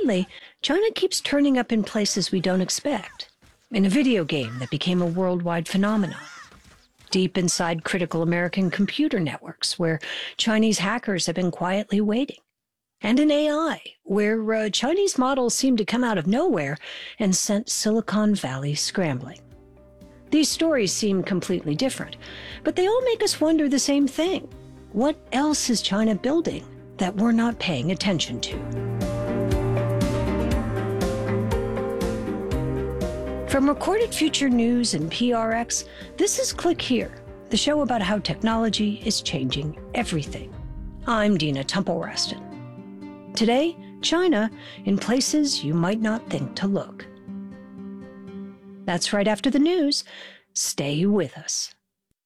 lately, China keeps turning up in places we don't expect. In a video game that became a worldwide phenomenon. Deep inside critical American computer networks, where Chinese hackers have been quietly waiting. And in AI, where Chinese models seem to come out of nowhere and sent Silicon Valley scrambling. These stories seem completely different, but they all make us wonder the same thing. What else is China building that we're not paying attention to? From Recorded Future News and PRX, this is Click Here, the show about how technology is changing everything. I'm Dina Temple-Raston. Today, China in places you might not think to look. That's right after the news. Stay with us.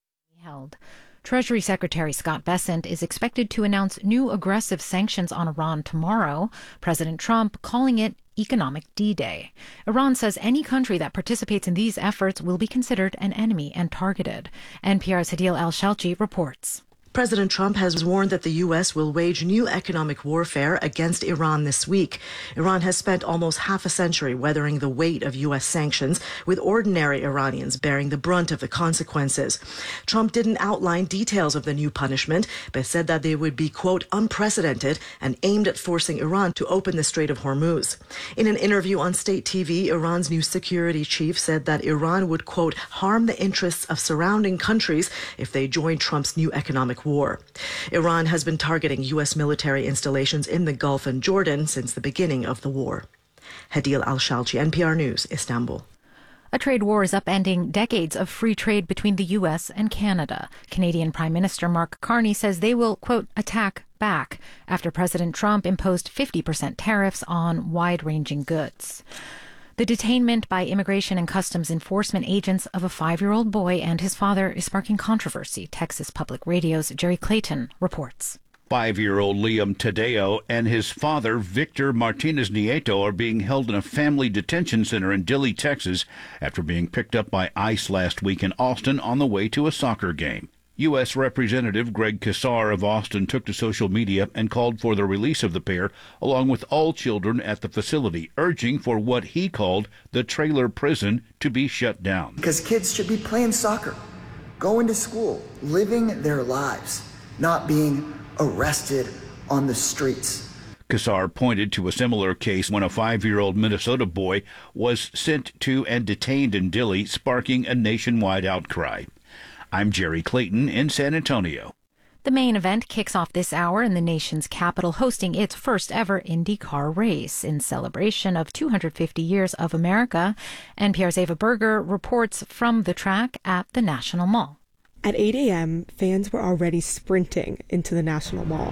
Treasury Secretary Scott Bessent is expected to announce new aggressive sanctions on Iran tomorrow, President Trump calling it Economic D-Day. Iran says any country that participates in these efforts will be considered an enemy and targeted. NPR's Hadil Al-Shalchi reports. President Trump has warned that the U.S. will wage new economic warfare against Iran this week. Iran has spent almost half a century weathering the weight of U.S. sanctions, with ordinary Iranians bearing the brunt of the consequences. Trump didn't outline details of the new punishment, but said that they would be, quote, unprecedented and aimed at forcing Iran to open the Strait of Hormuz. In an interview on state TV, Iran's new security chief said that Iran would, quote, harm the interests of surrounding countries if they join Trump's new economic war. Iran has been targeting U.S. military installations in the Gulf and Jordan since the beginning of the war. Hadil Al-Shalchi, NPR News, Istanbul. A trade war is upending decades of free trade between the U.S. and Canada. Canadian Prime Minister Mark Carney says they will, quote, attack back after President Trump imposed 50% tariffs on wide-ranging goods. The detainment by Immigration and Customs Enforcement agents of a 5-year-old boy and his father is sparking controversy. Texas Public Radio's Jerry Clayton reports. 5-year-old Liam Tadeo and his father, Victor Martinez Nieto, are being held in a family detention center in Dilley, Texas, after being picked up by ICE last week in Austin on the way to a soccer game. U.S. Representative Greg Casar of Austin took to social media and called for the release of the pair, along with all children at the facility, urging for what he called the trailer prison to be shut down. Because kids should be playing soccer, going to school, living their lives, not being arrested on the streets. Casar pointed to a similar case when a 5-year-old Minnesota boy was sent to and detained in Dilley, sparking a nationwide outcry. I'm Jerry Clayton in San Antonio. The main event kicks off this hour in the nation's capital, hosting its first ever IndyCar race in celebration of 250 years of America. NPR's Ava Berger reports from the track at the National Mall. At 8 a.m., fans were already sprinting into the National Mall.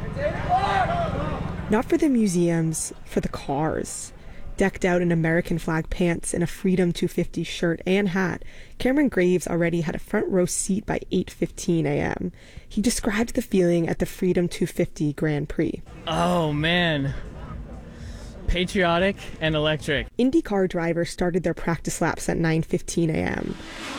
Not for the museums, for the cars. Decked out in American flag pants and a Freedom 250 shirt and hat, Cameron Graves already had a front row seat by 8:15 a.m. He described the feeling at the Freedom 250 Grand Prix. Oh, man. Patriotic and electric. IndyCar drivers started their practice laps at 9:15 a.m.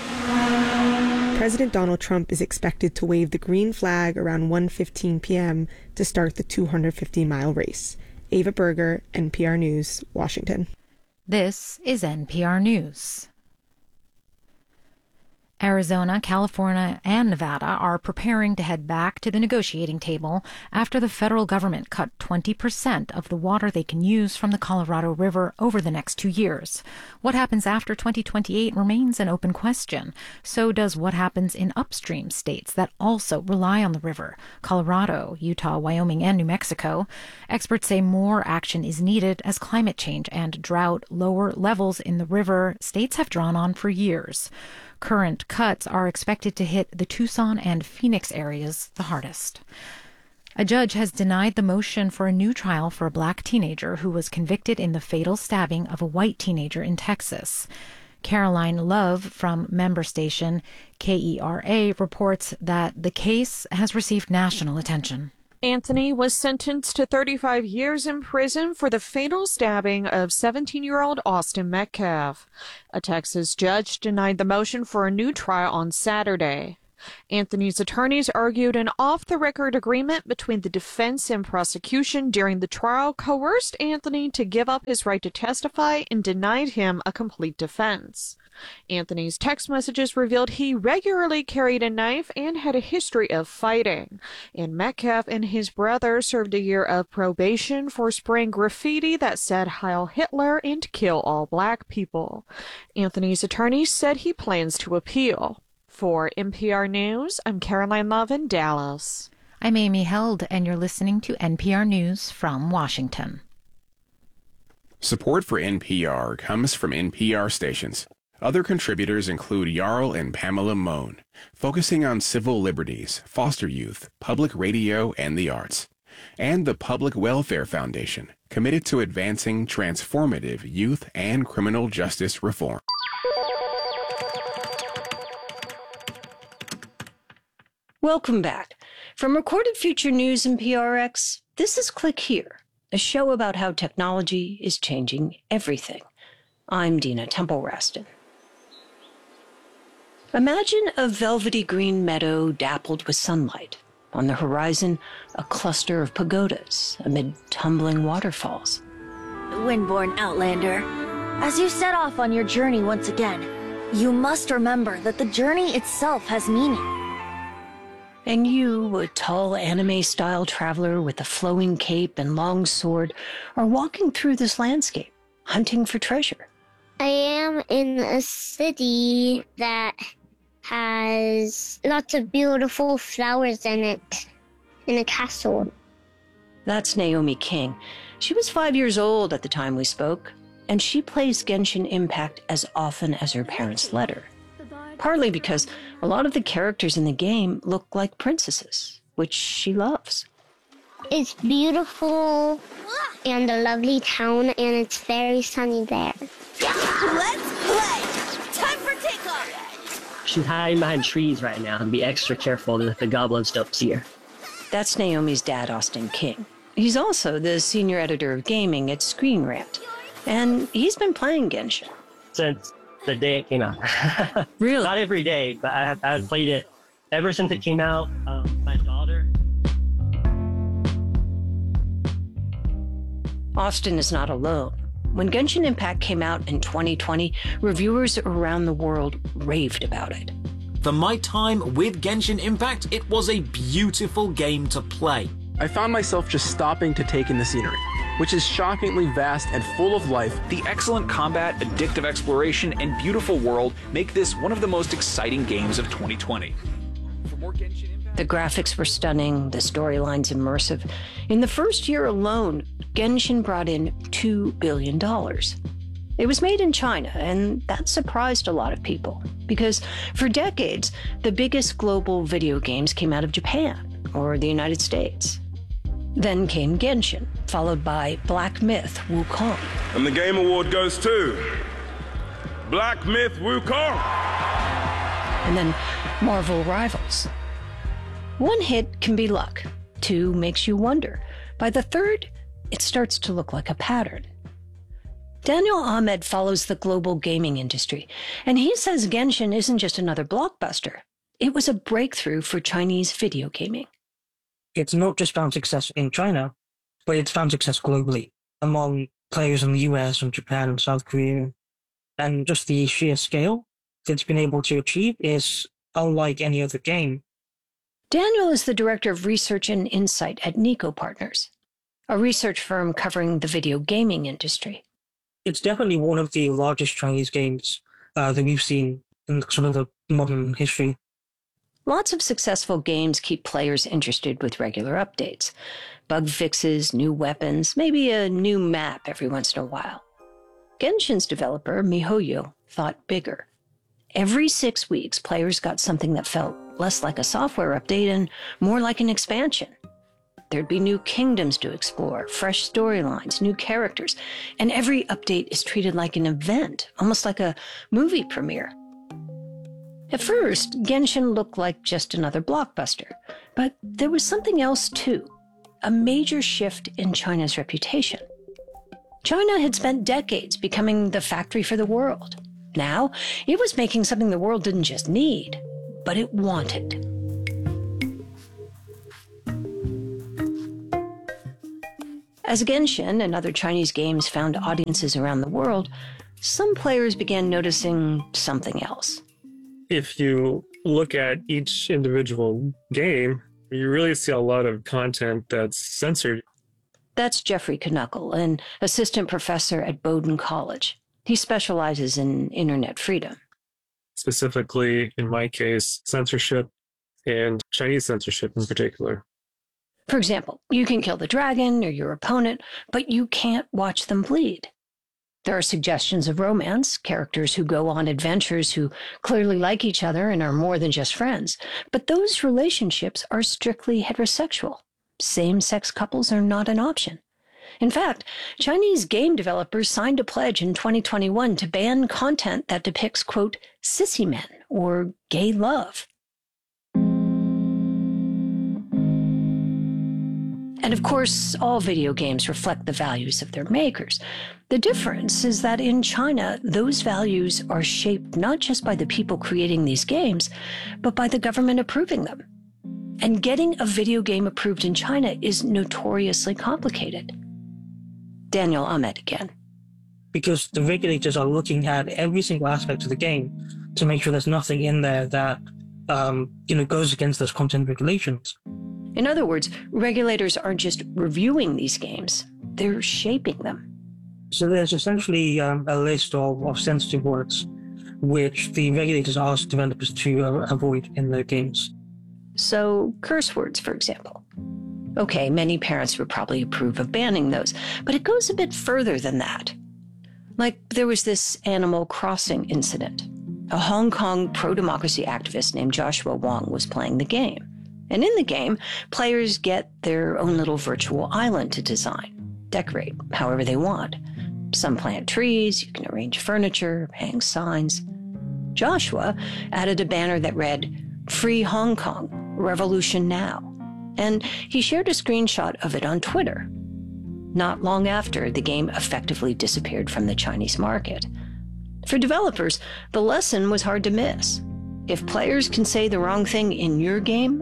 President Donald Trump is expected to wave the green flag around 1:15 p.m. to start the 250-mile race. Ava Berger, NPR News, Washington. This is NPR News. Arizona, California, and Nevada are preparing to head back to the negotiating table after the federal government cut 20% of the water they can use from the Colorado River over the next 2 years. What happens after 2028 remains an open question. So does what happens in upstream states that also rely on the river: Colorado, Utah, Wyoming, and New Mexico. Experts say more action is needed as climate change and drought lower levels in the river states have drawn on for years. Current cuts are expected to hit the Tucson and Phoenix areas the hardest. A judge has denied the motion for a new trial for a black teenager who was convicted in the fatal stabbing of a white teenager in Texas. Caroline Love from member station KERA reports that the case has received national attention. Anthony was sentenced to 35 years in prison for the fatal stabbing of 17-year-old Austin Metcalf. A Texas judge denied the motion for a new trial on Saturday. Anthony's attorneys argued an off-the-record agreement between the defense and prosecution during the trial coerced Anthony to give up his right to testify and denied him a complete defense. Anthony's text messages revealed he regularly carried a knife and had a history of fighting. And Metcalf and his brother served a year of probation for spraying graffiti that said Heil Hitler and kill all black people. Anthony's attorney said he plans to appeal. For NPR News, I'm Caroline Love in Dallas. I'm Amy Held, and you're listening to NPR News from Washington. Support for NPR comes from NPR stations. Other contributors include Jarl and Pamela Mohn, focusing on civil liberties, foster youth, public radio, and the arts. And the Public Welfare Foundation, committed to advancing transformative youth and criminal justice reform. Welcome back. From Recorded Future News and PRX, this is Click Here, a show about how technology is changing everything. I'm Dina Temple-Raston. Imagine a velvety green meadow dappled with sunlight. On the horizon, a cluster of pagodas amid tumbling waterfalls. Windborn Outlander, as you set off on your journey once again, you must remember that the journey itself has meaning. And you, a tall anime-style traveler with a flowing cape and long sword, are walking through this landscape, hunting for treasure. I am in a city that has lots of beautiful flowers in it, in a castle. That's Naomi King. She was 5 years old at the time we spoke, and she plays Genshin Impact as often as her parents let her. Partly because a lot of the characters in the game look like princesses, which she loves. It's beautiful and a lovely town, and it's very sunny there. Let's play! Time for takeoff! She's hiding behind trees right now and be extra careful that the goblins don't see her. That's Naomi's dad, Austin King. He's also the senior editor of gaming at Screen Rant, and he's been playing Genshin Since the day it came out. Really? Not every day, but I've played it ever since it came out. My daughter. Austin is not alone. When Genshin Impact came out in 2020, reviewers around the world raved about it. For my time with Genshin Impact, it was a beautiful game to play. I found myself just stopping to take in the scenery, which is shockingly vast and full of life. The excellent combat, addictive exploration, and beautiful world make this one of the most exciting games of 2020. For more Genshin Impact... The graphics were stunning, the storyline's immersive. In the first year alone, Genshin brought in $2 billion. It was made in China, and that surprised a lot of people, because for decades, the biggest global video games came out of Japan or the United States. Then came Genshin, followed by Black Myth Wukong. And the Game Award goes to Black Myth Wukong. And then Marvel Rivals. One hit can be luck. Two makes you wonder. By the third, it starts to look like a pattern. Daniel Ahmed follows the global gaming industry, and he says Genshin isn't just another blockbuster. It was a breakthrough for Chinese video gaming. It's not just found success in China, but it's found success globally among players in the US and Japan and South Korea. And just the sheer scale that it's been able to achieve is unlike any other game. Daniel is the director of research and insight at Nico Partners, a research firm covering the video gaming industry. It's definitely one of the largest Chinese games that we've seen in sort of the modern history. Lots of successful games keep players interested with regular updates. Bug fixes, new weapons, maybe a new map every once in a while. Genshin's developer, MiHoYo, thought bigger. Every 6 weeks, players got something that felt less like a software update and more like an expansion. There'd be new kingdoms to explore, fresh storylines, new characters, and every update is treated like an event, almost like a movie premiere. At first, Genshin looked like just another blockbuster, but there was something else too, a major shift in China's reputation. China had spent decades becoming the factory for the world. Now, it was making something the world didn't just need, but it wanted. As Genshin and other Chinese games found audiences around the world, some players began noticing something else. If you look at each individual game, you really see a lot of content that's censored. That's Jeffrey Knuckle, an assistant professor at Bowdoin College. He specializes in internet freedom. Specifically, in my case, censorship and Chinese censorship in particular. For example, you can kill the dragon or your opponent, but you can't watch them bleed. There are suggestions of romance, characters who go on adventures who clearly like each other and are more than just friends. But those relationships are strictly heterosexual. Same-sex couples are not an option. In fact, Chinese game developers signed a pledge in 2021 to ban content that depicts, quote, sissy men or gay love. And of course, all video games reflect the values of their makers. The difference is that in China, those values are shaped not just by the people creating these games, but by the government approving them. And getting a video game approved in China is notoriously complicated. Daniel Ahmed again. Because the regulators are looking at every single aspect of the game to make sure there's nothing in there that goes against those content regulations. In other words, regulators aren't just reviewing these games, they're shaping them. So there's essentially a list of sensitive words which the regulators ask developers to avoid in their games. So curse words, for example. Okay, many parents would probably approve of banning those, but it goes a bit further than that. Like there was this Animal Crossing incident. A Hong Kong pro-democracy activist named Joshua Wong was playing the game. And in the game, players get their own little virtual island to design, decorate however they want. Some plant trees, you can arrange furniture, hang signs. Joshua added a banner that read, "Free Hong Kong, Revolution Now." And he shared a screenshot of it on Twitter. Not long after, the game effectively disappeared from the Chinese market. For developers, the lesson was hard to miss. If players can say the wrong thing in your game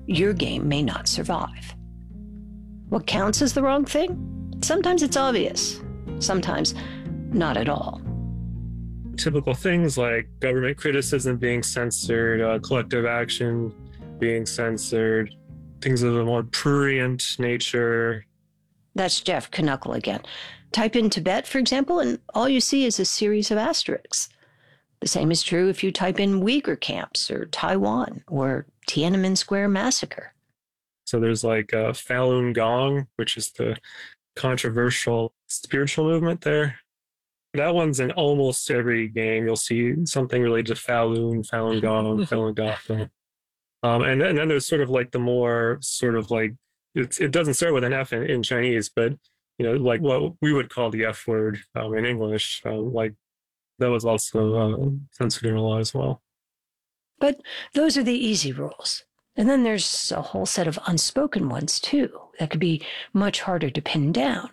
may not survive. What counts as the wrong thing? Sometimes it's obvious, sometimes not at all. Typical things like government criticism being censored, collective action being censored, things of a more prurient nature. That's Jeff Knuckle again. Type in Tibet, for example, and all you see is a series of asterisks. The same is true if you type in Uyghur camps or Taiwan or Tiananmen Square massacre. So there's like Falun Gong, which is the controversial spiritual movement there. That one's in almost every game. You'll see something related to Falun Gong, Falun Gong. And then there's sort of like the more sort of like, it doesn't start with an F in Chinese, but, like what we would call the F word in English, like that was also censored in a law as well. But those are the easy rules. And then there's a whole set of unspoken ones, too, that could be much harder to pin down.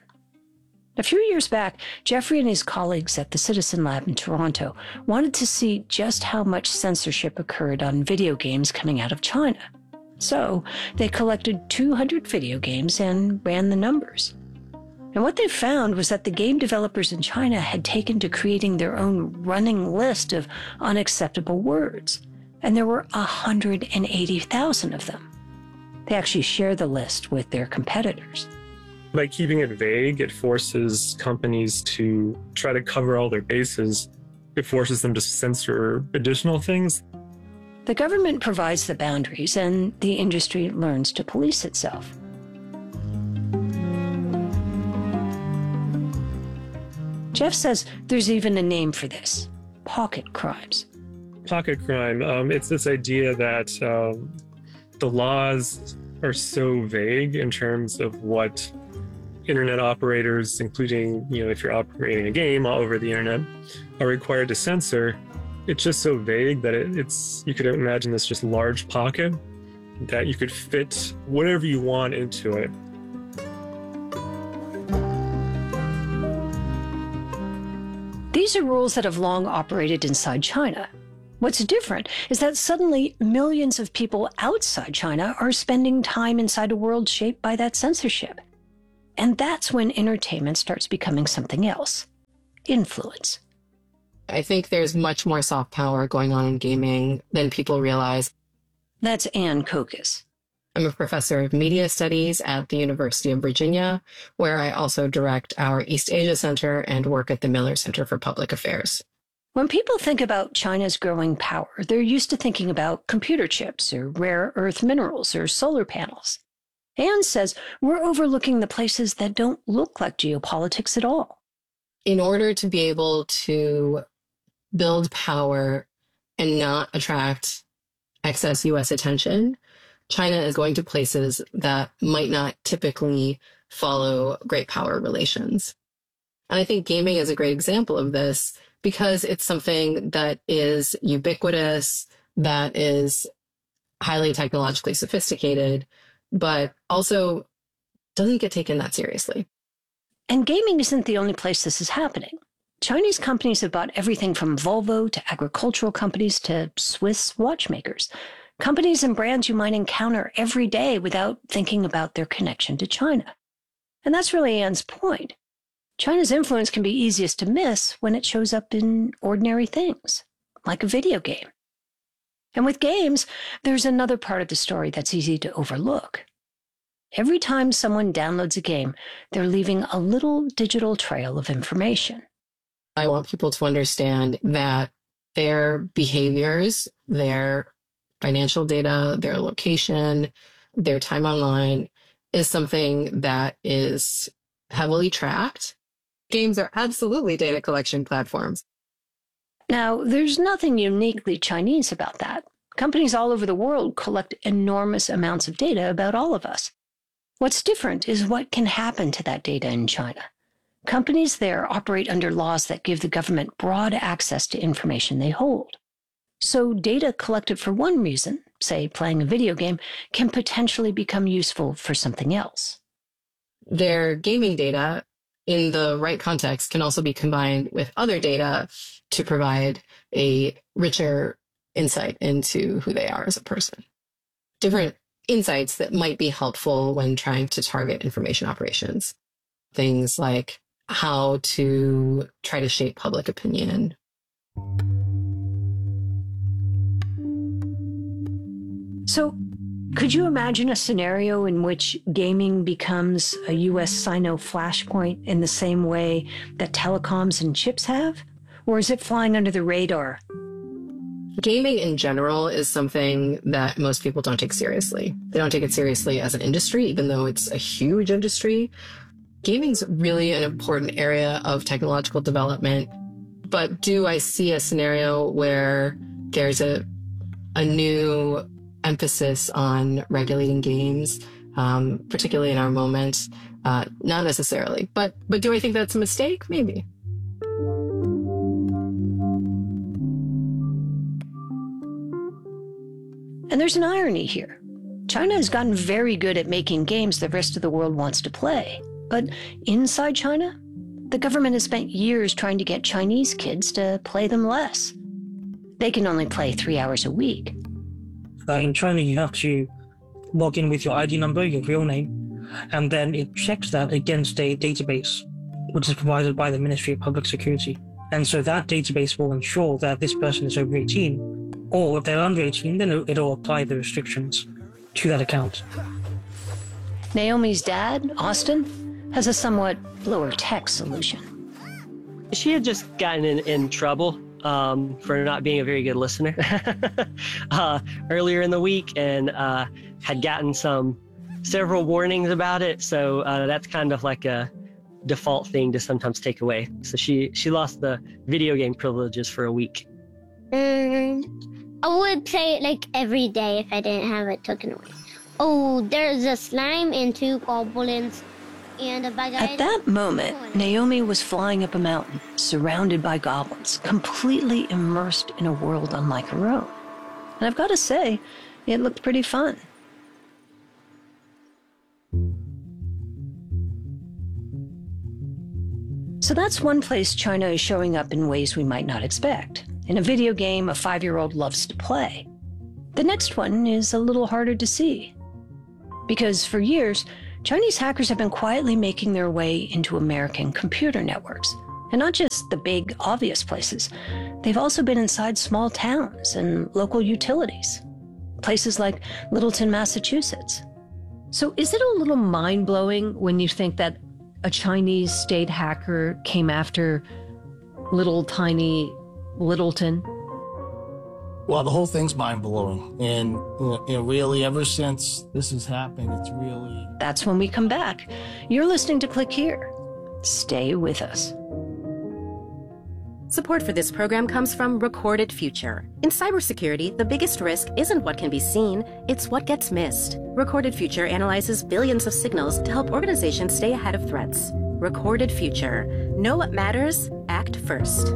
A few years back, Jeffrey and his colleagues at the Citizen Lab in Toronto wanted to see just how much censorship occurred on video games coming out of China. So they collected 200 video games and ran the numbers. And what they found was that the game developers in China had taken to creating their own running list of unacceptable words. And there were 180,000 of them. They actually share the list with their competitors. By keeping it vague, it forces companies to try to cover all their bases. It forces them to censor additional things. The government provides the boundaries, and the industry learns to police itself. Jeff says there's even a name for this: pocket crimes. Pocket crime, it's this idea that the laws are so vague in terms of what internet operators, including, if you're operating a game all over the internet, are required to censor. It's just so vague that you could imagine this just large pocket that you could fit whatever you want into it. These are rules that have long operated inside China. What's different is that suddenly millions of people outside China are spending time inside a world shaped by that censorship. And that's when entertainment starts becoming something else. Influence. I think there's much more soft power going on in gaming than people realize. That's Ann Kokas. I'm a professor of media studies at the University of Virginia, where I also direct our East Asia Center and work at the Miller Center for Public Affairs. When people think about China's growing power, they're used to thinking about computer chips or rare earth minerals or solar panels. Ann says we're overlooking the places that don't look like geopolitics at all. In order to be able to build power and not attract excess U.S. attention, China is going to places that might not typically follow great power relations. And I think gaming is a great example of this because it's something that is ubiquitous, that is highly technologically sophisticated, but also doesn't get taken that seriously. And gaming isn't the only place this is happening. Chinese companies have bought everything from Volvo to agricultural companies to Swiss watchmakers. Companies and brands you might encounter every day without thinking about their connection to China. And that's really Ann's point. China's influence can be easiest to miss when it shows up in ordinary things, like a video game. And with games, there's another part of the story that's easy to overlook. Every time someone downloads a game, they're leaving a little digital trail of information. I want people to understand that their behaviors, their financial data, their location, their time online is something that is heavily tracked. Games are absolutely data collection platforms. Now, there's nothing uniquely Chinese about that. Companies all over the world collect enormous amounts of data about all of us. What's different is what can happen to that data in China. Companies there operate under laws that give the government broad access to information they hold. So data collected for one reason, say playing a video game, can potentially become useful for something else. Their gaming data, in the right context, can also be combined with other data to provide a richer insight into who they are as a person. Different insights that might be helpful when trying to target information operations. Things like how to try to shape public opinion. So, could you imagine a scenario in which gaming becomes a U.S. Sino flashpoint in the same way that telecoms and chips have? Or is it flying under the radar? Gaming in general is something that most people don't take seriously. They don't take it seriously as an industry, even though it's a huge industry. Gaming's really an important area of technological development. But do I see a scenario where there's a new emphasis on regulating games, particularly in our moment? Not necessarily. But do I think that's a mistake? Maybe. And there's an irony here. China has gotten very good at making games the rest of the world wants to play. But inside China, the government has spent years trying to get Chinese kids to play them less. They can only play 3 hours a week. In China, you have to log in with your ID number, your real name, and then it checks that against a database, which is provided by the Ministry of Public Security. And so that database will ensure that this person is over 18, or if they're under 18, then it'll apply the restrictions to that account. Naomi's dad, Austin, has a somewhat lower-tech solution. She had just gotten in trouble for not being a very good listener earlier in the week, and had gotten several warnings about it. So that's kind of like a default thing to sometimes take away. So she lost the video game privileges for a week. I would play it like every day if I didn't have it taken away. Oh, there's a slime and 2 goblins and a bug. At that moment, Naomi was flying up a mountain, surrounded by goblins, completely immersed in a world unlike her own. And I've got to say, it looked pretty fun. So that's one place China is showing up in ways we might not expect. in a video game a 5-year-old loves to play. The next one is a little harder to see. Because for years, Chinese hackers have been quietly making their way into American computer networks. And not just the big, obvious places. They've also been inside small towns and local utilities. Places like Littleton, Massachusetts. So is it a little mind-blowing when you think that a Chinese state hacker came after little tiny Littleton? Well, the whole thing's mind-blowing. And really, ever since this has happened, it's really... That's when we come back. You're listening to Click Here. Stay with us. Support for this program comes from Recorded Future. In cybersecurity, the biggest risk isn't what can be seen, it's what gets missed. Recorded Future analyzes billions of signals to help organizations stay ahead of threats. Recorded Future. Know what matters, act first.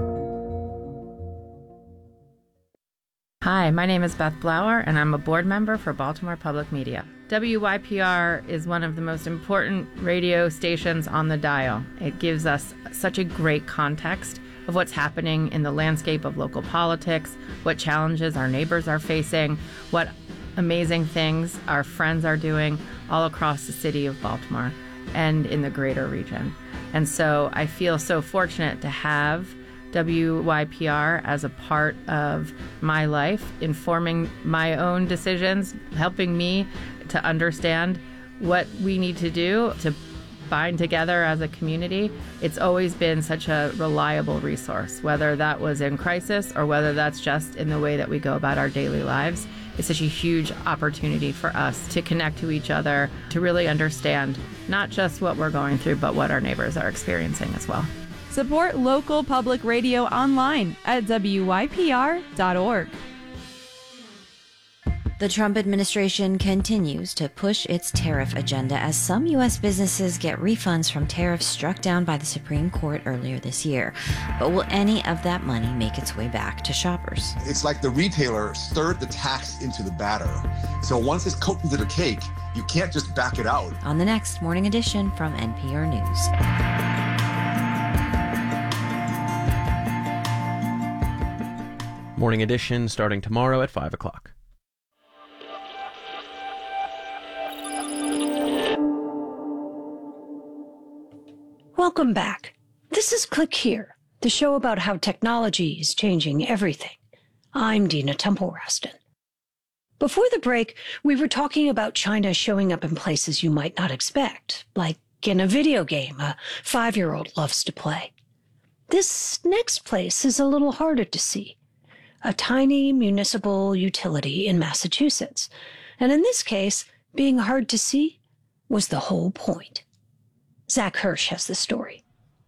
Hi, my name is Beth Blower, and I'm a board member for Baltimore Public Media. WYPR is one of the most important radio stations on the dial. It gives us such a great context of what's happening in the landscape of local politics, what challenges our neighbors are facing, what amazing things our friends are doing all across the city of Baltimore and in the greater region. And so I feel so fortunate to have WYPR as a part of my life, informing my own decisions, helping me to understand what we need to do to bind together as a community. It's always been such a reliable resource, whether that was in crisis or whether that's just in the way that we go about our daily lives. It's such a huge opportunity for us to connect to each other, to really understand not just what we're going through, but what our neighbors are experiencing as well. Support local public radio online at WYPR.org. The Trump administration continues to push its tariff agenda as some U.S. businesses get refunds from tariffs struck down by the Supreme Court earlier this year. But will any of that money make its way back to shoppers? It's like the retailer stirred the tax into the batter. So once it's cooked into the cake, you can't just back it out. On the next Morning Edition from NPR News. Morning Edition starting tomorrow at 5 o'clock. Welcome back. This is Click Here, the show about how technology is changing everything. I'm Dina Temple-Raston. Before the break, we were talking about China showing up in places you might not expect, like in a video game a 5-year-old loves to play. This next place is a little harder to see. A tiny municipal utility in Massachusetts. And in this case, being hard to see was the whole point. Zach Hirsch has the story.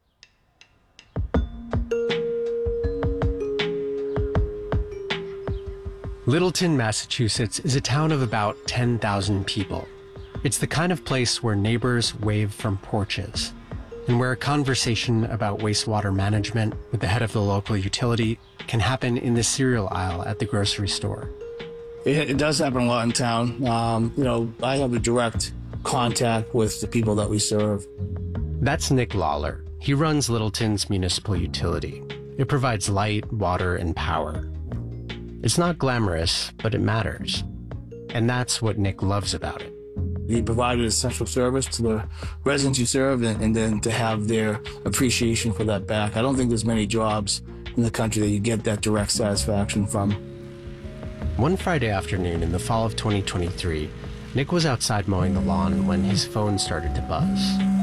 Littleton, Massachusetts is a town of about 10,000 people. It's the kind of place where neighbors wave from porches, and where a conversation about wastewater management with the head of the local utility can happen in the cereal aisle at the grocery store. It does happen a lot in town. I have a direct contact with the people that we serve. That's Nick Lawler. He runs Littleton's municipal utility. It provides light, water, and power. It's not glamorous, but it matters. And that's what Nick loves about it. You provide an essential service to the residents you serve, and then to have their appreciation for that back. I don't think there's many jobs in the country that you get that direct satisfaction from. One Friday afternoon in the fall of 2023, Nick was outside mowing the lawn when his phone started to buzz.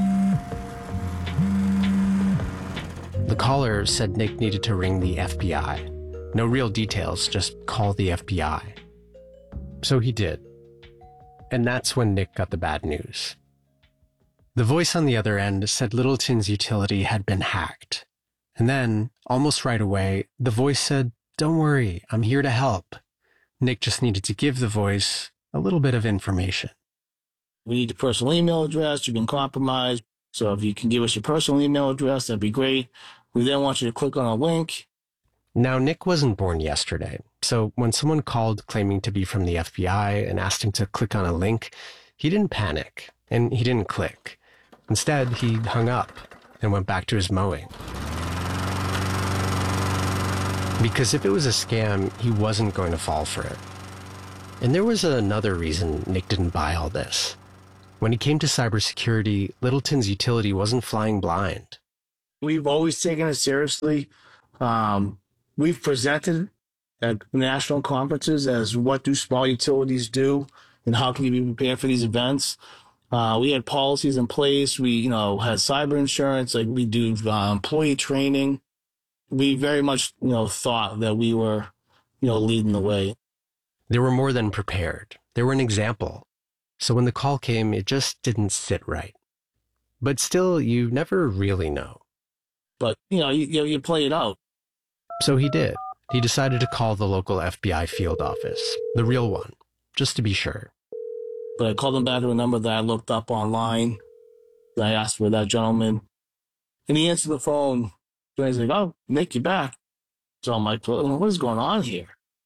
The caller said Nick needed to ring the FBI. No real details, just call the FBI. So he did. And that's when Nick got the bad news. The voice on the other end said Littleton's utility had been hacked. And then, almost right away, the voice said, "Don't worry, I'm here to help." Nick just needed to give the voice a little bit of information. We need your personal email address. You've been compromised. So if you can give us your personal email address, that'd be great. We then want you to click on a link. Now, Nick wasn't born yesterday. So when someone called claiming to be from the FBI and asked him to click on a link, he didn't panic and he didn't click. Instead, he hung up and went back to his mowing. Because if it was a scam, he wasn't going to fall for it. And there was another reason Nick didn't buy all this. When it came to cybersecurity, Littleton's utility wasn't flying blind. We've always taken it seriously. We've presented at national conferences as what do small utilities do and how can you be prepared for these events. We had policies in place. We, had cyber insurance. Like we do employee training. We very much, thought that we were, leading the way. They were more than prepared. They were an example. So when the call came, it just didn't sit right. But still, you never really know. But, you play it out. So he did. He decided to call the local FBI field office, the real one, just to be sure. But I called him back to a number that I looked up online. I asked for that gentleman. And he answered the phone. So he's like, "Oh, Nick, you're back." So I'm like, what is going on here?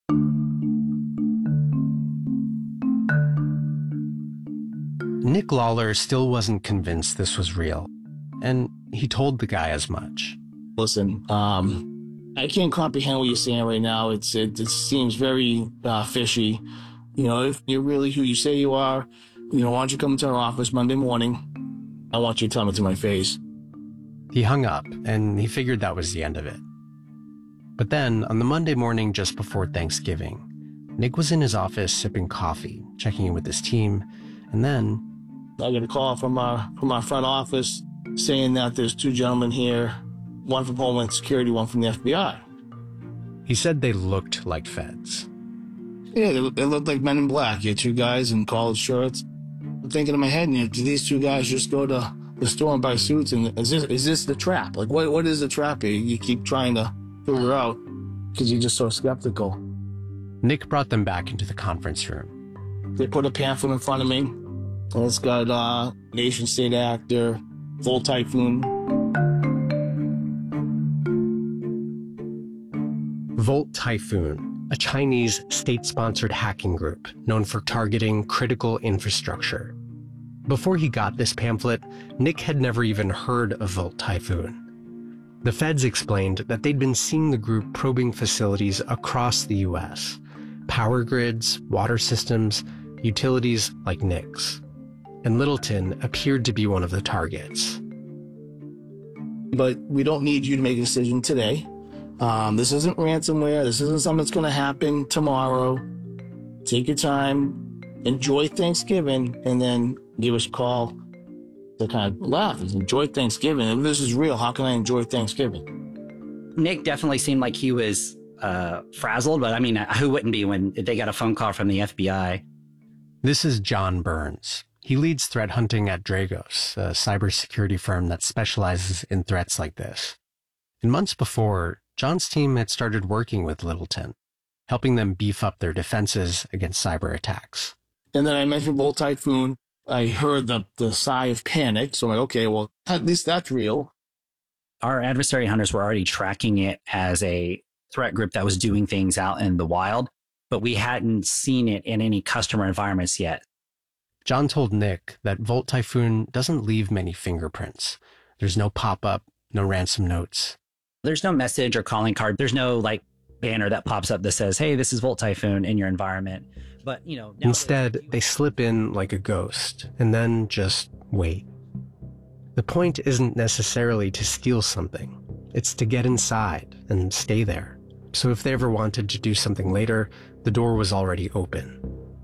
Nick Lawler still wasn't convinced this was real. And he told the guy as much. Listen, I can't comprehend what you're saying right now. It seems very fishy. If you're really who you say you are, why don't you come into our office Monday morning? I want you to tell me to my face. He hung up, and he figured that was the end of it. But then, on the Monday morning just before Thanksgiving, Nick was in his office sipping coffee, checking in with his team, and then... I got a call from our front office saying that there's two gentlemen here, one from Homeland Security, one from the FBI. He said they looked like feds. Yeah, they looked like Men in Black. You had two guys in collared shirts. I'm thinking in my head, do these two guys just go to the store and buy suits? And is this the trap? Like, what is the trap here? You keep trying to figure out because you're just so skeptical. Nick brought them back into the conference room. They put a pamphlet in front of me, and it's got nation state actor, Volt Typhoon. Volt Typhoon, a Chinese state-sponsored hacking group known for targeting critical infrastructure. Before he got this pamphlet, Nick had never even heard of Volt Typhoon. The feds explained that they'd been seeing the group probing facilities across the U.S. Power grids, water systems, utilities like Nick's. And Littleton appeared to be one of the targets. But we don't need you to make a decision today. This isn't ransomware. This isn't something that's going to happen tomorrow. Take your time, enjoy Thanksgiving, and then give us a call to kind of laugh. Enjoy Thanksgiving. If this is real, how can I enjoy Thanksgiving? Nick definitely seemed like he was frazzled, but I mean, who wouldn't be when they got a phone call from the FBI? This is John Burns. He leads threat hunting at Dragos, a cybersecurity firm that specializes in threats like this. And months before, John's team had started working with Littleton, helping them beef up their defenses against cyber attacks. And then I mentioned Volt Typhoon. I heard the sigh of panic, so I'm like, okay, well, at least that's real. Our adversary hunters were already tracking it as a threat group that was doing things out in the wild, but we hadn't seen it in any customer environments yet. John told Nick that Volt Typhoon doesn't leave many fingerprints. There's no pop-up, no ransom notes. There's no message or calling card. There's no banner that pops up that says, "Hey, this is Volt Typhoon in your environment." But, instead, they slip in like a ghost and then just wait. The point isn't necessarily to steal something. It's to get inside and stay there. So if they ever wanted to do something later, the door was already open.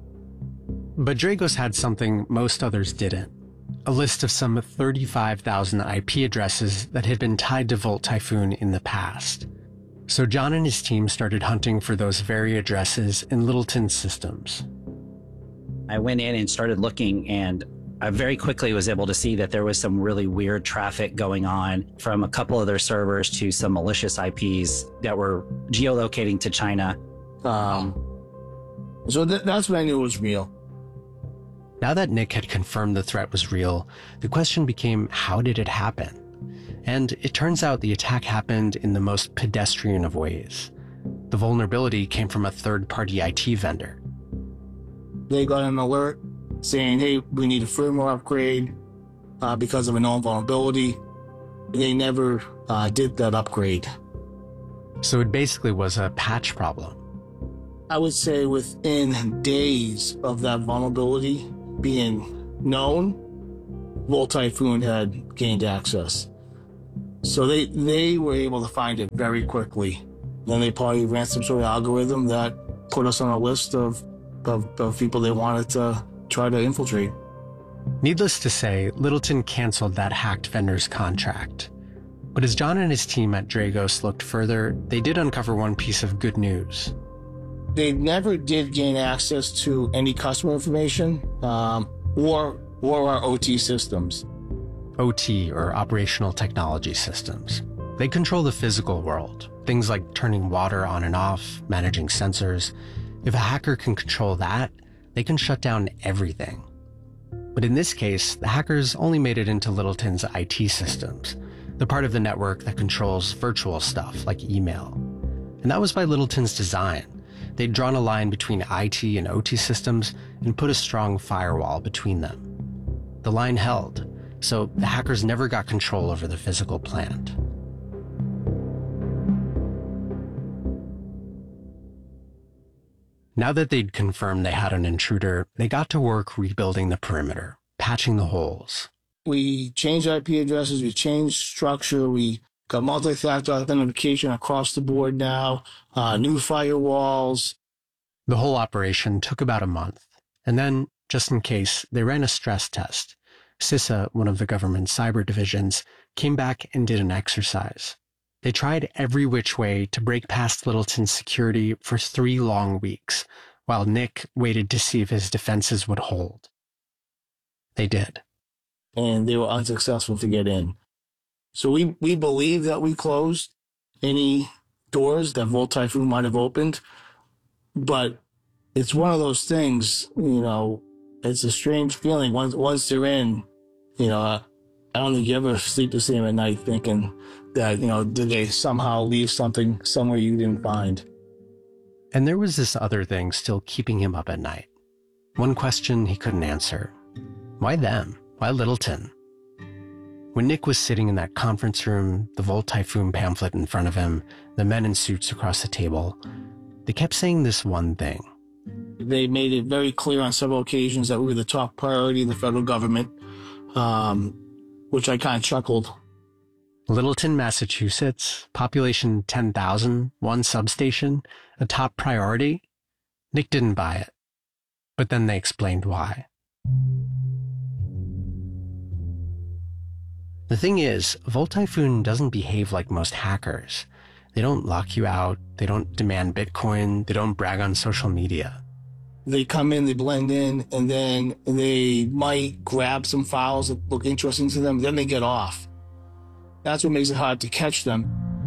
But Dragos had something most others didn't. A list of some 35,000 IP addresses that had been tied to Volt Typhoon in the past. So John and his team started hunting for those very addresses in Littleton's systems. I went in and started looking, and I very quickly was able to see that there was some really weird traffic going on from a couple of their servers to some malicious IPs that were geolocating to China. So that's when I knew it was real. Now that Nick had confirmed the threat was real, the question became, how did it happen? And it turns out the attack happened in the most pedestrian of ways. The vulnerability came from a third-party IT vendor. They got an alert saying, hey, we need a firmware upgrade because of a known vulnerability. They never did that upgrade. So it basically was a patch problem. I would say within days of that vulnerability being known, Volt Typhoon had gained access. So they were able to find it very quickly. Then they probably ran some sort of algorithm that put us on a list of people they wanted to try to infiltrate. Needless to say, Littleton canceled that hacked vendor's contract. But as John and his team at Dragos looked further, they did uncover one piece of good news. They never did gain access to any customer information or our OT systems. OT, or Operational Technology Systems. They control the physical world, things like turning water on and off, managing sensors. If a hacker can control that, they can shut down everything. But in this case, the hackers only made it into Littleton's IT systems, the part of the network that controls virtual stuff like email. And that was by Littleton's design. They'd drawn a line between IT and OT systems and put a strong firewall between them. The line held, so the hackers never got control over the physical plant. Now that they'd confirmed they had an intruder, they got to work rebuilding the perimeter, patching the holes. We changed IP addresses, we changed structure, we got multi-factor authentication across the board now, new firewalls. The whole operation took about a month, and then, just in case, they ran a stress test. CISA, one of the government's cyber divisions, came back and did an exercise. They tried every which way to break past Littleton's security for 3 long weeks, while Nick waited to see if his defenses would hold. They did. And they were unsuccessful to get in. So we believe that we closed any doors that Volt Typhoon might have opened, but it's one of those things, it's a strange feeling. Once they're in, I don't think you ever sleep the same at night thinking that, did they somehow leave something somewhere you didn't find? And there was this other thing still keeping him up at night. One question he couldn't answer. Why them? Why Littleton? When Nick was sitting in that conference room, the Volt Typhoon pamphlet in front of him, the men in suits across the table, they kept saying this one thing. They made it very clear on several occasions that we were the top priority of the federal government, which I kind of chuckled. Littleton, Massachusetts, population 10,000, one substation, a top priority? Nick didn't buy it. But then they explained why. The thing is, Volt Typhoon doesn't behave like most hackers. They don't lock you out, they don't demand Bitcoin, they don't brag on social media. They come in, they blend in, and then they might grab some files that look interesting to them, then they get off. That's what makes it hard to catch them.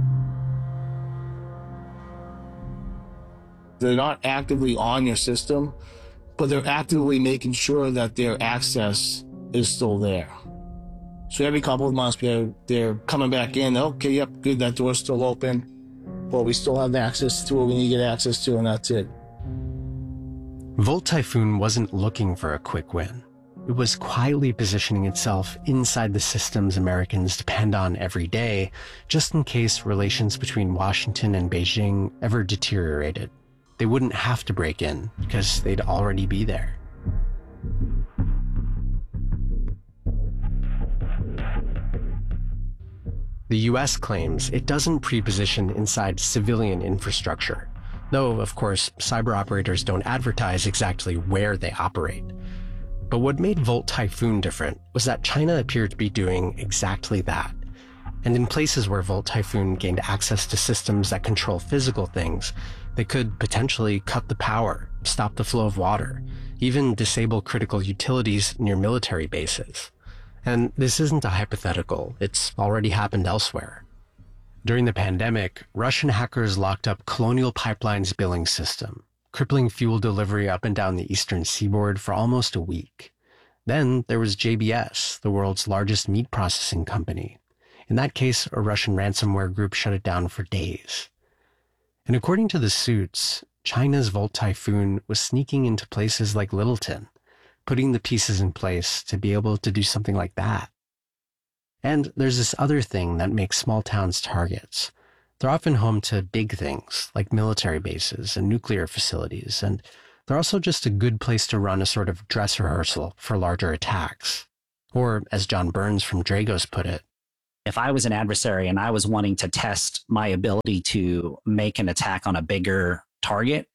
They're not actively on your system, but they're actively making sure that their access is still there. So every couple of months, they're coming back in. Okay, yep, good, that door's still open. Well, we still have access to what we need to get access to, and that's it. Volt Typhoon wasn't looking for a quick win. It was quietly positioning itself inside the systems Americans depend on every day, just in case relations between Washington and Beijing ever deteriorated. They wouldn't have to break in, because they'd already be there. The US claims it doesn't pre-position inside civilian infrastructure, though, of course, cyber operators don't advertise exactly where they operate. But what made Volt Typhoon different was that China appeared to be doing exactly that. And in places where Volt Typhoon gained access to systems that control physical things, they could potentially cut the power, stop the flow of water, even disable critical utilities near military bases. And this isn't a hypothetical, it's already happened elsewhere. During the pandemic, Russian hackers locked up Colonial Pipeline's billing system, crippling fuel delivery up and down the eastern seaboard for almost a week. Then there was JBS, the world's largest meat processing company. In that case, a Russian ransomware group shut it down for days. And according to the suits, China's Volt Typhoon was sneaking into places like Littleton, putting the pieces in place to be able to do something like that. And there's this other thing that makes small towns targets, They're often home to big things like military bases and nuclear facilities, and they're also just a good place to run a sort of dress rehearsal for larger attacks. Or, as John Burns from Dragos put it, if I was an adversary and I was wanting to test my ability to make an attack on a bigger target,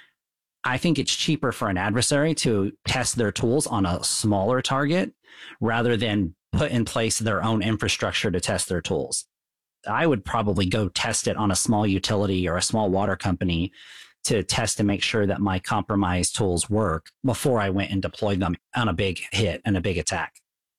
I think it's cheaper for an adversary to test their tools on a smaller target rather than put in place their own infrastructure to test their tools. I would probably go test it on a small utility or a small water company to test and make sure that my compromised tools work before I went and deployed them on a big hit and a big attack.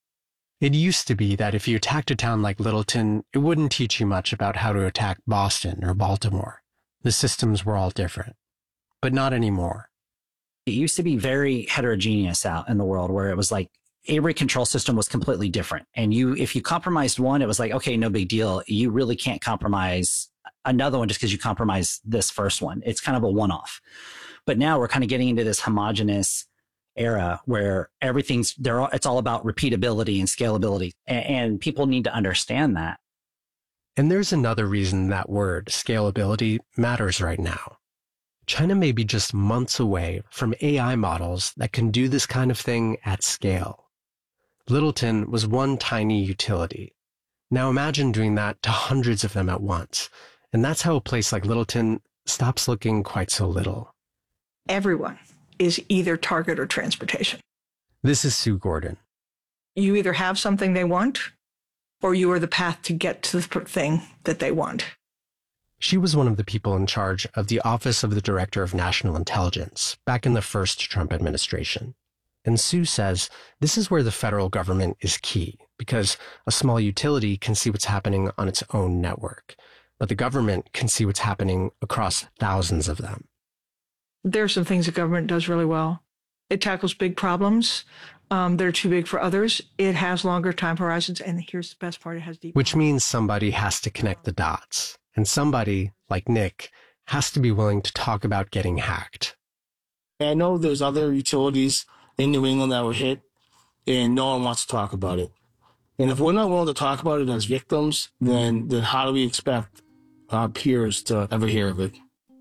It used to be that if you attacked a town like Littleton, it wouldn't teach you much about how to attack Boston or Baltimore. The systems were all different. But not anymore. It used to be very heterogeneous out in the world where it was like every control system was completely different. And if you compromised one, it was like, okay, no big deal. You really can't compromise another one just because you compromised this first one. It's kind of a one-off. But now we're kind of getting into this homogenous era where it's all about repeatability and scalability. And people need to understand that. And there's another reason that word, scalability, matters right now. China may be just months away from AI models that can do this kind of thing at scale. Littleton was one tiny utility. Now imagine doing that to hundreds of them at once. And that's how a place like Littleton stops looking quite so little. Everyone is either target or transportation. This is Sue Gordon. You either have something they want, or you are the path to get to the thing that they want. She was one of the people in charge of the Office of the Director of National Intelligence back in the first Trump administration. And Sue says this is where the federal government is key, because a small utility can see what's happening on its own network, but the government can see what's happening across thousands of them. There are some things the government does really well. It tackles big problems that are too big for others. It has longer time horizons, and here's the best part, it has deep. Which means somebody has to connect the dots. And somebody, like Nick, has to be willing to talk about getting hacked. I know there's other utilities in New England that were hit, and no one wants to talk about it. And if we're not willing to talk about it as victims, then how do we expect our peers to ever hear of it?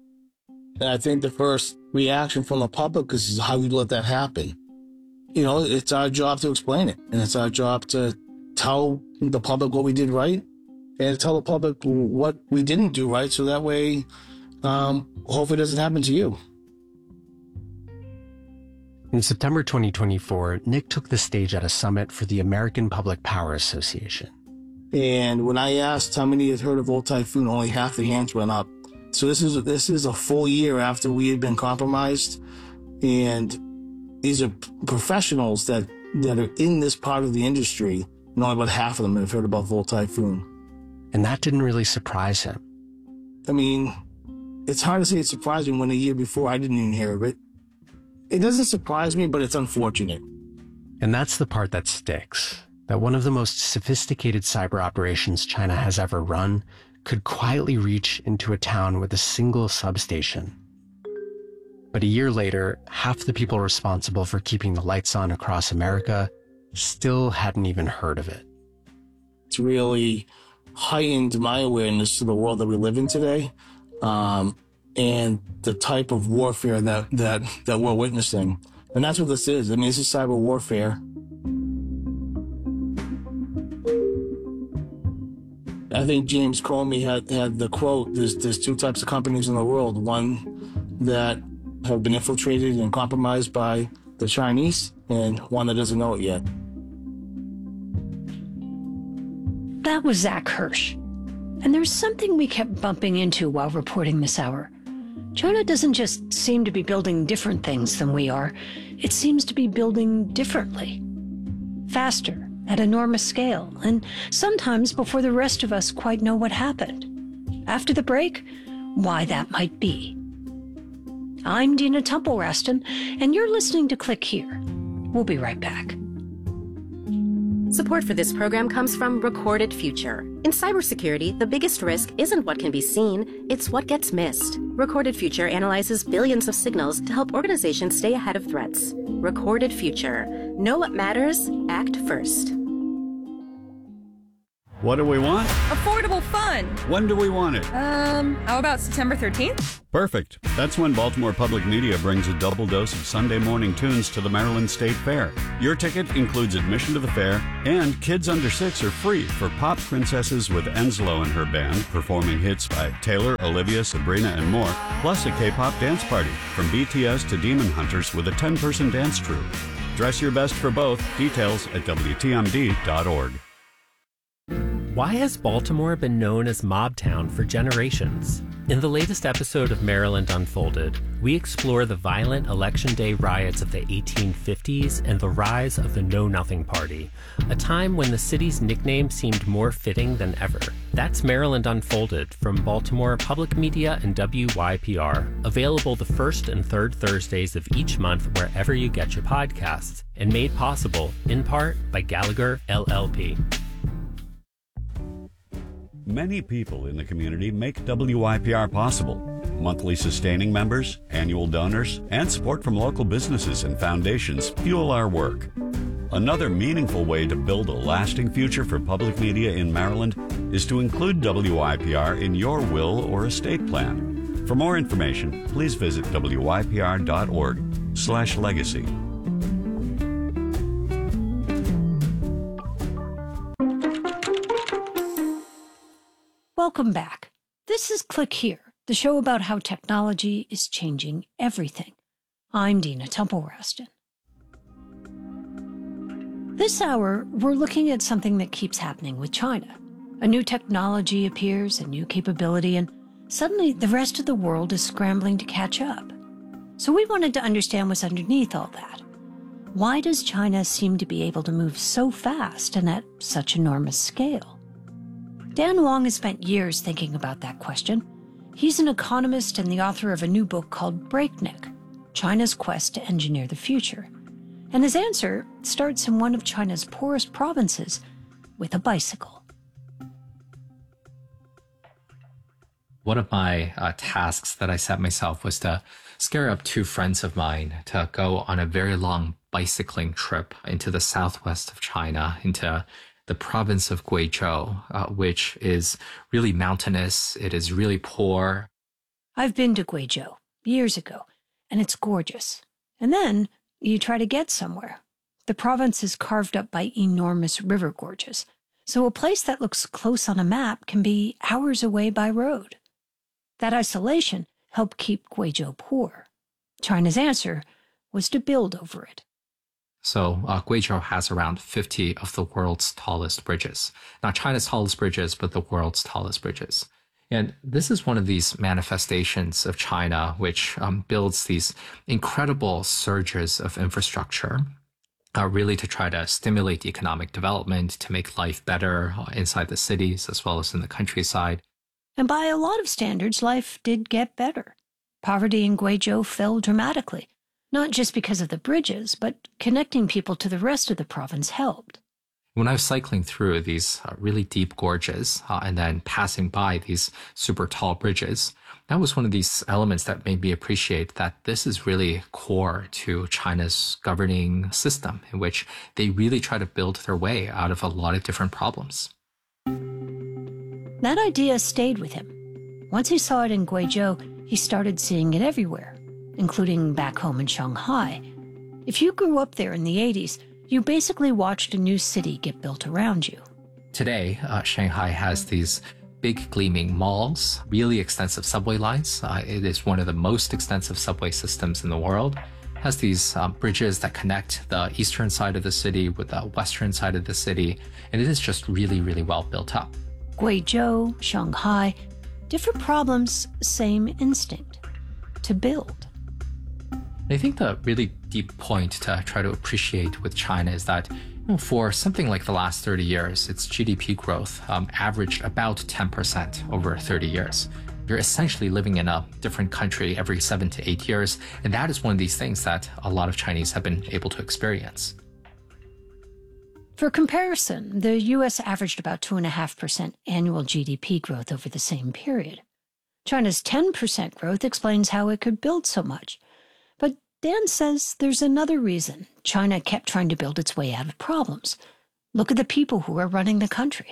And I think the first reaction from the public is how we let that happen. You know, it's our job to explain it, and it's our job to tell the public what we did right, and tell the public what we didn't do right, so that way, hopefully it doesn't happen to you. In September 2024, Nick took the stage at a summit for the American Public Power Association. And when I asked how many had heard of Old Typhoon, only half the hands went up. So this is a full year after we had been compromised, and these are professionals that are in this part of the industry, and only about half of them have heard about Volt Typhoon. And that didn't really surprise him. I mean, it's hard to say it's surprising when a year before I didn't even hear of it. It doesn't surprise me, but it's unfortunate. And that's the part that sticks. That one of the most sophisticated cyber operations China has ever run could quietly reach into a town with a single substation. But a year later, half the people responsible for keeping the lights on across America still hadn't even heard of it. It's really heightened my awareness to the world that we live in today, and the type of warfare that we're witnessing. And that's what this is. I mean, this is cyber warfare. I think James Comey had the quote, there's two types of companies in the world. One that have been infiltrated and compromised by the Chinese, and one that doesn't know it yet. That was Zach Hirsch. And there's something we kept bumping into while reporting this hour. China doesn't just seem to be building different things than we are. It seems to be building differently. Faster, at enormous scale, and sometimes before the rest of us quite know what happened. After the break, why that might be. I'm Dina Temple-Raston, and you're listening to Click Here. We'll be right back. Support for this program comes from Recorded Future. In cybersecurity, the biggest risk isn't what can be seen, it's what gets missed. Recorded Future analyzes billions of signals to help organizations stay ahead of threats. Recorded Future. Know what matters, act first. What do we want? Affordable fun. When do we want it? How about September 13th? Perfect. That's when Baltimore Public Media brings a double dose of Sunday morning tunes to the Maryland State Fair. Your ticket includes admission to the fair, and kids under 6 are free for Pop Princesses with Enslow and her band, performing hits by Taylor, Olivia, Sabrina, and more, plus a K-pop dance party from BTS to Demon Hunters with a 10-person dance troupe. Dress your best for both. Details at WTMD.org. Why has Baltimore been known as Mobtown for generations? In the latest episode of Maryland Unfolded, we explore the violent Election Day riots of the 1850s and the rise of the Know Nothing Party, a time when the city's nickname seemed more fitting than ever. That's Maryland Unfolded from Baltimore Public Media and WYPR, available the first and third Thursdays of each month wherever you get your podcasts, and made possible, in part, by Gallagher, LLP. Many people in the community make WYPR possible. Monthly sustaining members, annual donors, and support from local businesses and foundations fuel our work. Another meaningful way to build a lasting future for public media in Maryland is to include WYPR in your will or estate plan. For more information, please visit wypr.org/legacy. Welcome back. This is Click Here, the show about how technology is changing everything. I'm Dina Temple-Raston. This hour, we're looking at something that keeps happening with China. A new technology appears, a new capability, and suddenly the rest of the world is scrambling to catch up. So we wanted to understand what's underneath all that. Why does China seem to be able to move so fast and at such enormous scale? Dan Wong has spent years thinking about that question. He's an economist and the author of a new book called Breakneck, China's Quest to Engineer the Future. And his answer starts in one of China's poorest provinces with a bicycle. One of my tasks that I set myself was to scare up 2 friends of mine to go on a very long bicycling trip into the southwest of China, into the province of Guizhou, which is really mountainous. It is really poor. I've been to Guizhou years ago, and it's gorgeous. And then you try to get somewhere. The province is carved up by enormous river gorges, so a place that looks close on a map can be hours away by road. That isolation helped keep Guizhou poor. China's answer was to build over it. So Guizhou has around 50 of the world's tallest bridges. Not China's tallest bridges, but the world's tallest bridges. And this is one of these manifestations of China, which builds these incredible surges of infrastructure, really to try to stimulate economic development, to make life better inside the cities as well as in the countryside. And by a lot of standards, life did get better. Poverty in Guizhou fell dramatically. Not just because of the bridges, but connecting people to the rest of the province helped. When I was cycling through these really deep gorges and then passing by these super tall bridges, that was one of these elements that made me appreciate that this is really core to China's governing system, in which they really try to build their way out of a lot of different problems. That idea stayed with him. Once he saw it in Guizhou, he started seeing it everywhere, including back home in Shanghai. If you grew up there in the 80s, you basically watched a new city get built around you. Today, Shanghai has these big gleaming malls, really extensive subway lines. It is one of the most extensive subway systems in the world. It has these bridges that connect the eastern side of the city with the western side of the city, and it is just really, really well built up. Guizhou, Shanghai, different problems, same instinct, to build. I think the really deep point to try to appreciate with China is that for something like the last 30 years, its GDP growth averaged about 10% over 30 years. You're essentially living in a different country every 7 to 8 years, and that is one of these things that a lot of Chinese have been able to experience. For comparison, the U.S. averaged about 2.5% annual GDP growth over the same period. China's 10% growth explains how it could build so much. But Dan says there's another reason China kept trying to build its way out of problems. Look at the people who are running the country.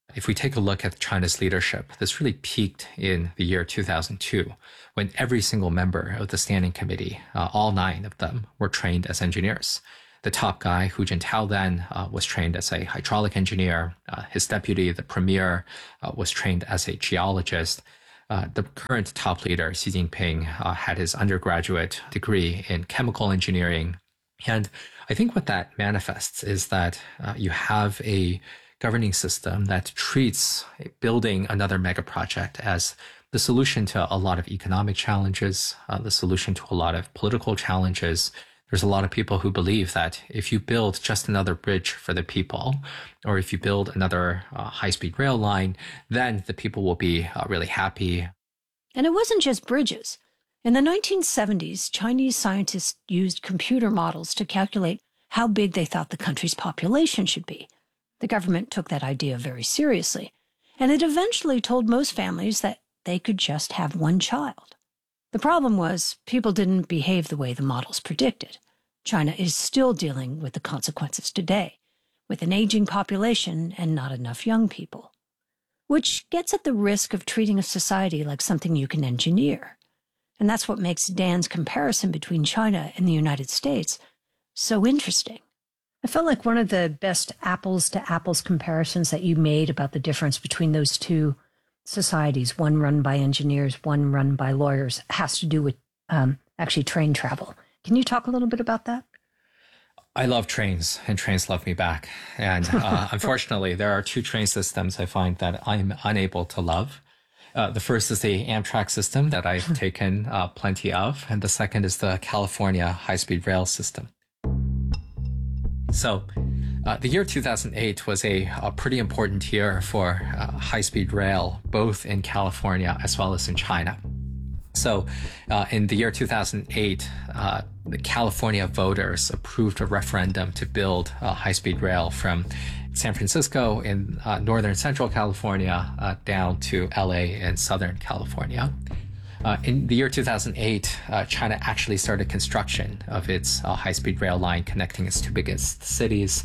If we take a look at China's leadership, this really peaked in the year 2002, when every single member of the Standing Committee, all 9 of them, were trained as engineers. The top guy, Hu Jintao, then was trained as a hydraulic engineer. His deputy, the premier, was trained as a geologist. The current top leader, Xi Jinping, had his undergraduate degree in chemical engineering. And I think what that manifests is that you have a governing system that treats building another mega project as the solution to a lot of economic challenges, the solution to a lot of political challenges. There's a lot of people who believe that if you build just another bridge for the people, or if you build another high-speed rail line, then the people will be really happy. And it wasn't just bridges. In the 1970s, Chinese scientists used computer models to calculate how big they thought the country's population should be. The government took that idea very seriously, and it eventually told most families that they could just have one child. The problem was people didn't behave the way the models predicted. China is still dealing with the consequences today, with an aging population and not enough young people, which gets at the risk of treating a society like something you can engineer. And that's what makes Dan's comparison between China and the United States so interesting. I felt like one of the best apples-to-apples comparisons that you made about the difference between those two societies, one run by engineers, one run by lawyers, has to do with actually train travel. Can you talk a little bit about that? I love trains, and trains love me back. And unfortunately, there are 2 train systems I find that I'm unable to love. The first is the Amtrak system that I've taken plenty of, and the second is the California high-speed rail system. So the year 2008 was a pretty important year for high-speed rail, both in California as well as in China. So in the year 2008, the California voters approved a referendum to build high-speed rail from San Francisco in northern central California down to LA in southern California. In the year 2008, China actually started construction of its high-speed rail line connecting its 2 biggest cities,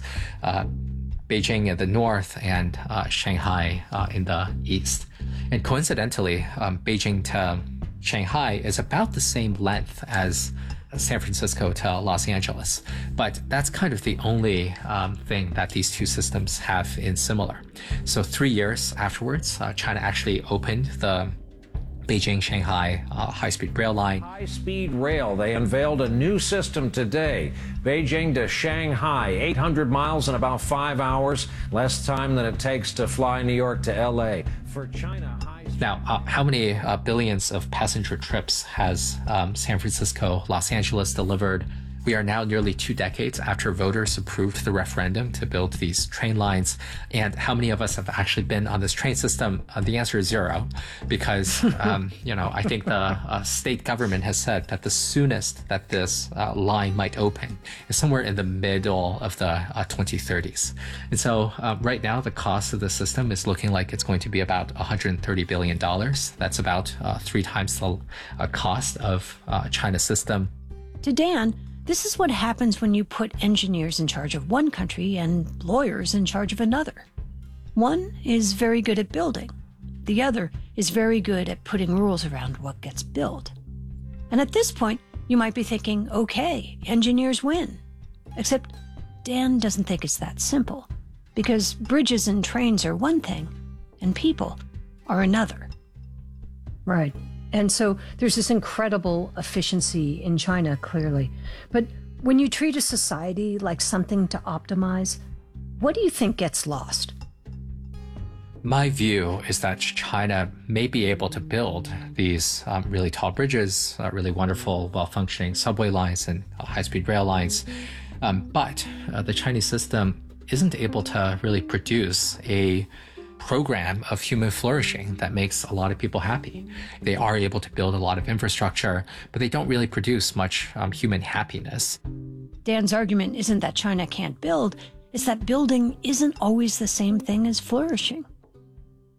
Beijing in the north and Shanghai in the east. And coincidentally, Beijing to Shanghai is about the same length as San Francisco to Los Angeles. But that's kind of the only thing that these 2 systems have in similar. So 3 years afterwards, China actually opened the Beijing-Shanghai high-speed rail line. High-speed rail. They unveiled a new system today. Beijing to Shanghai, 800 miles in about 5 hours, less time than it takes to fly New York to L.A. For China, now, how many billions of passenger trips has San Francisco, Los Angeles delivered? We are now nearly 2 decades after voters approved the referendum to build these train lines. And how many of us have actually been on this train system? The answer is 0, because, I think the state government has said that the soonest that this line might open is somewhere in the middle of the 2030s. And so right now, the cost of the system is looking like it's going to be about $130 billion. That's about 3 times the cost of China's system. To Dan, this is what happens when you put engineers in charge of one country and lawyers in charge of another. One is very good at building. The other is very good at putting rules around what gets built. And at this point, you might be thinking, okay, engineers win. Except Dan doesn't think it's that simple, because bridges and trains are one thing, and people are another. Right. And so there's this incredible efficiency in China, clearly. But when you treat a society like something to optimize, what do you think gets lost? My view is that China may be able to build these really tall bridges, really wonderful, well-functioning subway lines and high-speed rail lines. But the Chinese system isn't able to really produce a program of human flourishing that makes a lot of people happy. They are able to build a lot of infrastructure, but they don't really produce much human happiness. Dan's argument isn't that China can't build, it's that building isn't always the same thing as flourishing.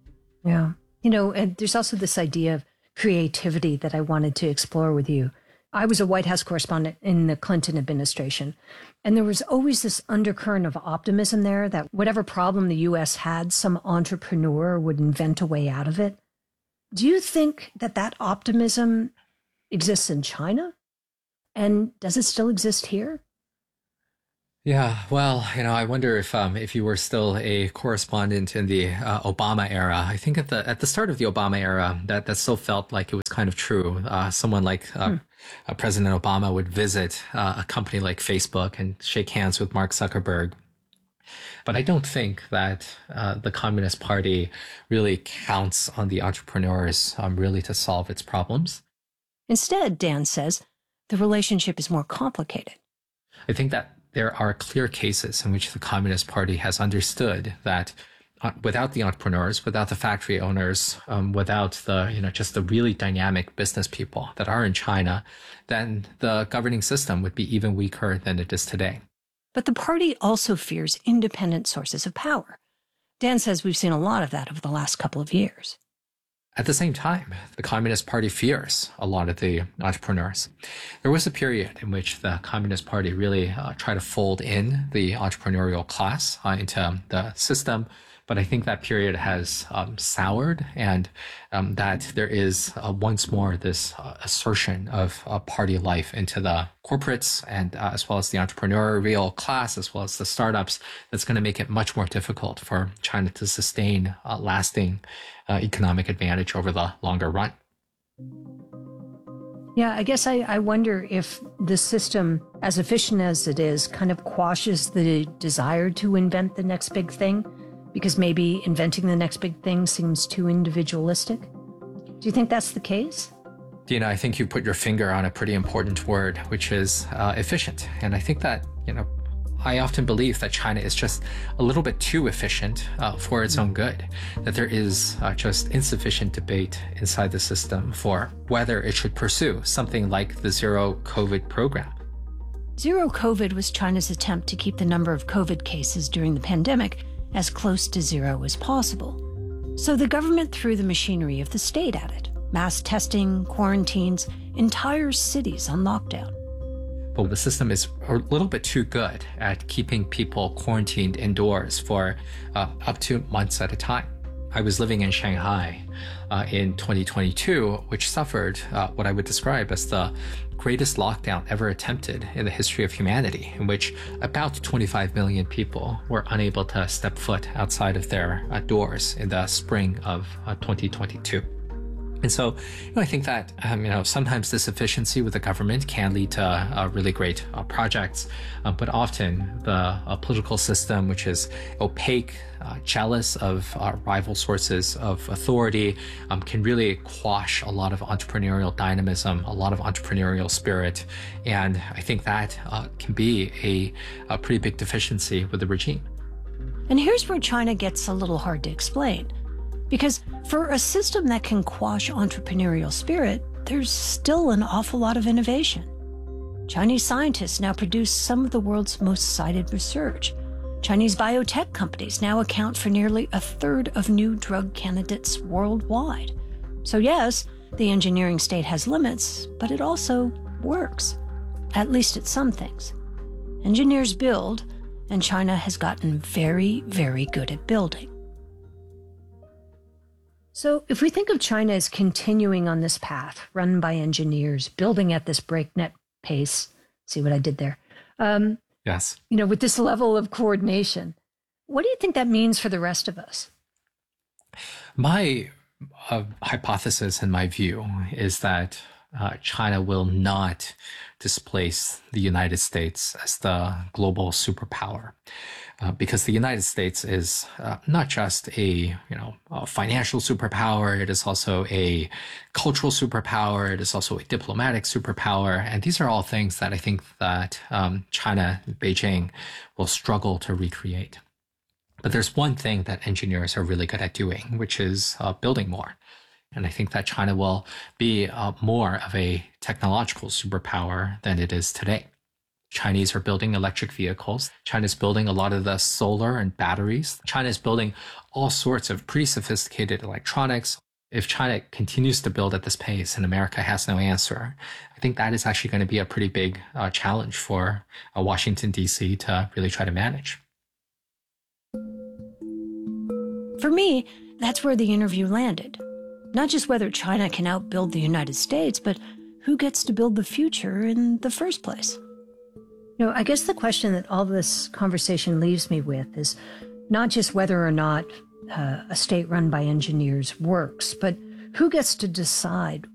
Yeah. And there's also this idea of creativity that I wanted to explore with you. I was a White House correspondent in the Clinton administration, and there was always this undercurrent of optimism there that whatever problem the U.S. had, some entrepreneur would invent a way out of it. Do you think that optimism exists in China? And does it still exist here? Yeah, well, I wonder if you were still a correspondent in the Obama era. I think at the start of the Obama era, that still felt like it was kind of true. Someone like President Obama would visit a company like Facebook and shake hands with Mark Zuckerberg. But I don't think that the Communist Party really counts on the entrepreneurs really to solve its problems. Instead, Dan says, the relationship is more complicated. I think that there are clear cases in which the Communist Party has understood that without the entrepreneurs, without the factory owners, without the, just the really dynamic business people that are in China, then the governing system would be even weaker than it is today. But the party also fears independent sources of power. Dan says we've seen a lot of that over the last couple of years. At the same time, the Communist Party fears a lot of the entrepreneurs. There was a period in which the Communist Party really tried to fold in the entrepreneurial class into the system, but I think that period has soured, and that there is once more this assertion of party life into the corporates and as well as the entrepreneurial class, as well as the startups, that's going to make it much more difficult for China to sustain lasting economic advantage over the longer run. Yeah, I guess I wonder if the system, as efficient as it is, kind of quashes the desire to invent the next big thing, because maybe inventing the next big thing seems too individualistic. Do you think that's the case? Dina, I think you put your finger on a pretty important word, which is efficient. And I think that, I often believe that China is just a little bit too efficient for its own good, that there is just insufficient debate inside the system for whether it should pursue something like the Zero COVID program. Zero COVID was China's attempt to keep the number of COVID cases during the pandemic as close to zero as possible. So the government threw the machinery of the state at it. Mass testing, quarantines, entire cities on lockdown. But the system is a little bit too good at keeping people quarantined indoors for up to months at a time. I was living in Shanghai in 2022, which suffered what I would describe as the greatest lockdown ever attempted in the history of humanity, in which about 25 million people were unable to step foot outside of their doors in the spring of 2022. And so, I think that, sometimes this efficiency with the government can lead to really great projects, but often the political system, which is opaque, jealous of rival sources of authority, can really quash a lot of entrepreneurial dynamism, a lot of entrepreneurial spirit. And I think that can be a pretty big deficiency with the regime. And here's where China gets a little hard to explain. Because for a system that can quash entrepreneurial spirit, there's still an awful lot of innovation. Chinese scientists now produce some of the world's most cited research. Chinese biotech companies now account for nearly a third of new drug candidates worldwide. So yes, the engineering state has limits, but it also works, at least at some things. Engineers build, and China has gotten very, very good at building. So if we think of China as continuing on this path, run by engineers, building at this breakneck pace, see what I did there? Yes. With this level of coordination, what do you think that means for the rest of us? My hypothesis and my view is that China will not displace the United States as the global superpower. Because the United States is not just a financial superpower, it is also a cultural superpower, it is also a diplomatic superpower, and these are all things that I think that China, Beijing, will struggle to recreate. But there's one thing that engineers are really good at doing, which is building more. And I think that China will be more of a technological superpower than it is today. Chinese are building electric vehicles. China's building a lot of the solar and batteries. China is building all sorts of pretty sophisticated electronics. If China continues to build at this pace and America has no answer, I think that is actually going to be a pretty big challenge for Washington, D.C. to really try to manage. For me, that's where the interview landed. Not just whether China can outbuild the United States, but who gets to build the future in the first place? I guess the question that all this conversation leaves me with is not just whether or not a state run by engineers works, but who gets to decide